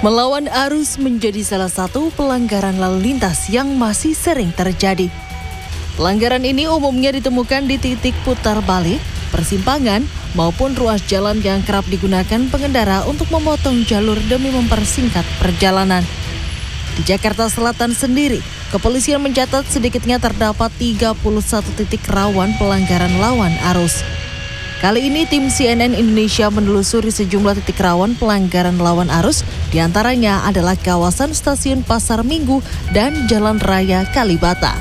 Melawan arus menjadi salah satu pelanggaran lalu lintas yang masih sering terjadi. Pelanggaran ini umumnya ditemukan di titik putar balik, persimpangan, maupun ruas jalan yang kerap digunakan pengendara untuk memotong jalur demi mempersingkat perjalanan. Di Jakarta Selatan sendiri, kepolisian mencatat sedikitnya terdapat 31 titik rawan pelanggaran lawan arus. Kali ini tim CNN Indonesia menelusuri sejumlah titik rawan pelanggaran lawan arus, diantaranya adalah kawasan Stasiun Pasar Minggu dan Jalan Raya Kalibata.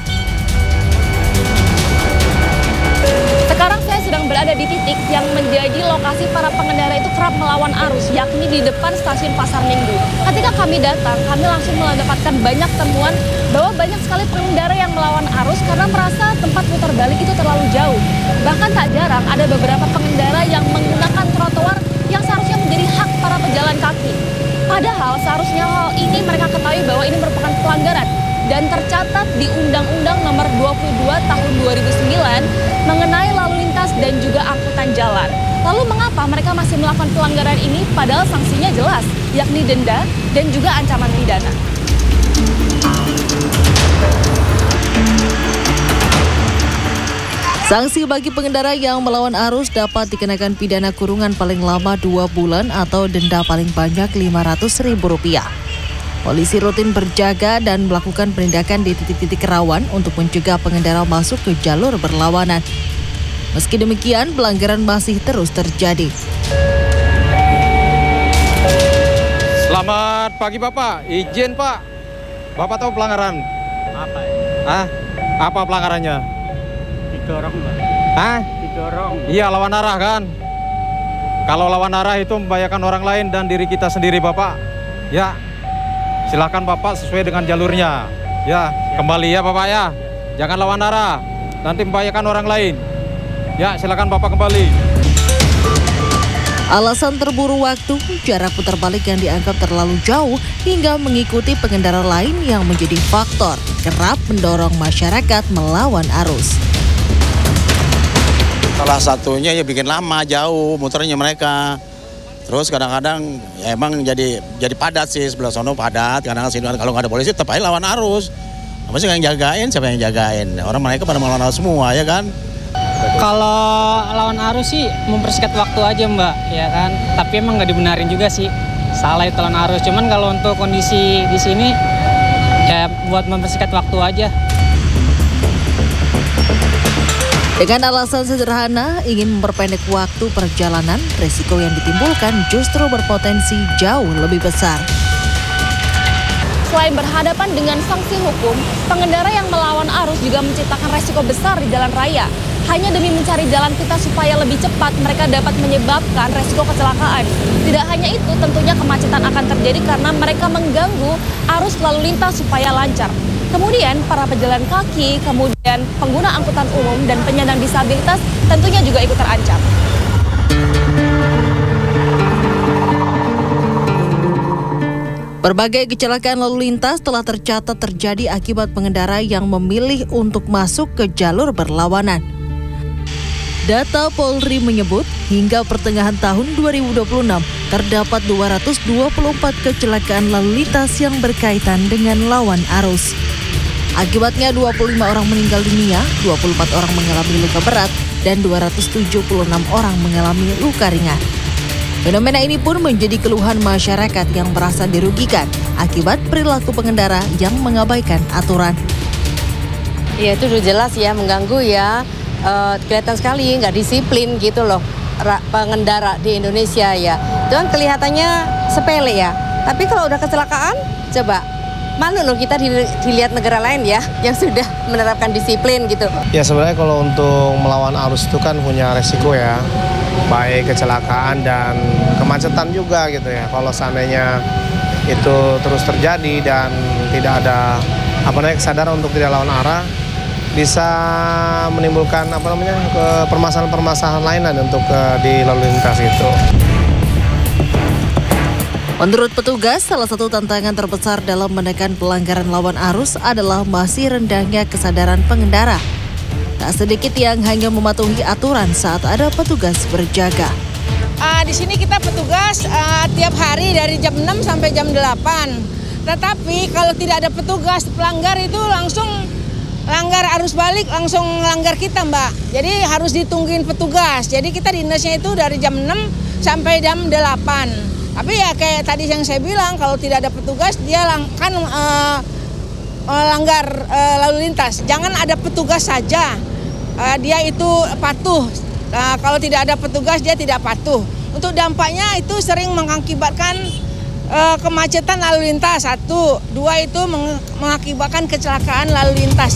Sekarang saya sedang berada di titik yang menjadi lokasi para pengendara itu kerap melawan arus, yakni di depan Stasiun Pasar Minggu. Ketika kami datang, kami langsung mendapatkan banyak temuan bahwa banyak sekali pengendara yang melawan arus karena merasa tempat putar balik itu terlalu jauh. Bahkan tak jarang ada beberapa pengendara yang menggunakan trotoar yang seharusnya menjadi hak para pejalan kaki. Padahal seharusnya hal ini mereka ketahui bahwa ini merupakan pelanggaran dan tercatat di Undang-Undang Nomor 22 Tahun 2009 mengenai lalu lintas dan juga angkutan jalan. Lalu mengapa mereka masih melakukan pelanggaran ini padahal sanksinya jelas, yakni denda dan juga ancaman pidana? Sanksi bagi pengendara yang melawan arus dapat dikenakan pidana kurungan paling lama 2 bulan atau denda paling banyak Rp500.000. Polisi rutin berjaga dan melakukan penindakan di titik-titik rawan untuk mencegah pengendara masuk ke jalur berlawanan. Meski demikian, pelanggaran masih terus terjadi. Selamat pagi Bapak, izin Pak. Bapak tahu pelanggaran? Apa? Apa pelanggarannya? Didorong, Mbak. Didorong. Iya, lawan arah kan? Kalau lawan arah itu membahayakan orang lain dan diri kita sendiri Bapak. Ya, silakan Bapak sesuai dengan jalurnya. Ya, kembali ya Bapak ya. Jangan lawan arah, nanti membahayakan orang lain. Ya, silakan Bapak kembali. Alasan terburu waktu, jarak putar balik yang dianggap terlalu jauh hingga mengikuti pengendara lain yang menjadi faktor kerap mendorong masyarakat melawan arus. Salah satunya ya bikin lama, jauh muternya mereka. Terus kadang-kadang ya emang jadi padat sih, sebelah sono padat. Kadang-kadang sini kalau nggak ada polisi tetap aja lawan arus. Apa sih yang jagain? Siapa yang jagain? Orang mereka pada melawan arus semua ya kan? Kalau lawan arus sih mempersingkat waktu aja Mbak, ya kan. Tapi emang nggak dibenarin juga sih. Salah itu lawan arus. Cuman kalau untuk kondisi di sini ya buat mempersingkat waktu aja. Dengan alasan sederhana, ingin memperpendek waktu perjalanan, risiko yang ditimbulkan justru berpotensi jauh lebih besar. Selain berhadapan dengan sanksi hukum, pengendara yang melawan arus juga menciptakan resiko besar di jalan raya. Hanya demi mencari jalan kita supaya lebih cepat, mereka dapat menyebabkan resiko kecelakaan. Tidak hanya itu, tentunya kemacetan akan terjadi karena mereka mengganggu arus lalu lintas supaya lancar. Kemudian para pejalan kaki, kemudian pengguna angkutan umum dan penyandang disabilitas tentunya juga ikut terancam. Berbagai kecelakaan lalu lintas telah tercatat terjadi akibat pengendara yang memilih untuk masuk ke jalur berlawanan. Data Polri menyebut hingga pertengahan tahun 2026 terdapat 224 kecelakaan lalu lintas yang berkaitan dengan lawan arus. Akibatnya 25 orang meninggal dunia, 24 orang mengalami luka berat, dan 276 orang mengalami luka ringan. Fenomena ini pun menjadi keluhan masyarakat yang merasa dirugikan akibat perilaku pengendara yang mengabaikan aturan. Ya itu udah jelas ya, mengganggu ya, kelihatan sekali nggak disiplin gitu loh pengendara di Indonesia ya. Itu kan kelihatannya sepele ya, tapi kalau udah kecelakaan, coba malu loh kita dilihat negara lain ya yang sudah menerapkan disiplin gitu. Ya sebenarnya kalau untuk melawan arus itu kan punya resiko ya, baik kecelakaan dan kemacetan juga gitu ya. Kalau seandainya itu terus terjadi dan tidak ada kesadaran untuk tidak lawan arah, bisa menimbulkan permasalahan-permasalahan lain untuk di lalu lintas itu. Menurut petugas, salah satu tantangan terbesar dalam menekan pelanggaran lawan arus adalah masih rendahnya kesadaran pengendara. Tak sedikit yang hanya mematuhi aturan saat ada petugas berjaga. di sini kita petugas tiap hari dari jam 6 sampai jam 8. Tetapi kalau tidak ada petugas, pelanggar itu langsung langgar arus balik, langsung langgar kita, Mbak. Jadi harus ditungguin petugas. Jadi kita dinasnya itu dari jam 6 sampai jam 8. Tapi ya kayak tadi yang saya bilang, kalau tidak ada petugas dia kan langgar lalu lintas. Jangan ada petugas saja, dia itu patuh. Kalau tidak ada petugas dia tidak patuh. Untuk dampaknya itu sering mengakibatkan kemacetan lalu lintas, 1, 2 itu mengakibatkan kecelakaan lalu lintas.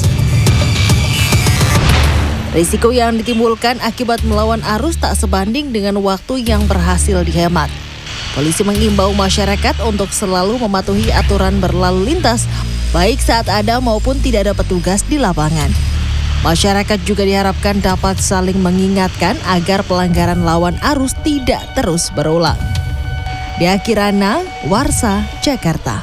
Risiko yang ditimbulkan akibat melawan arus tak sebanding dengan waktu yang berhasil dihemat. Polisi mengimbau masyarakat untuk selalu mematuhi aturan berlalu lintas, baik saat ada maupun tidak ada petugas di lapangan. Masyarakat juga diharapkan dapat saling mengingatkan agar pelanggaran lawan arus tidak terus berulang. Dea Kirana, Warsa, Jakarta.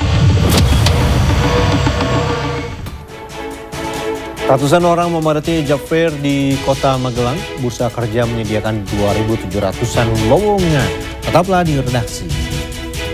Ratusan orang memadati job fair di Kota Magelang. Bursa Kerja menyediakan 2.700-an lowongan. Tetaplah di redaksi.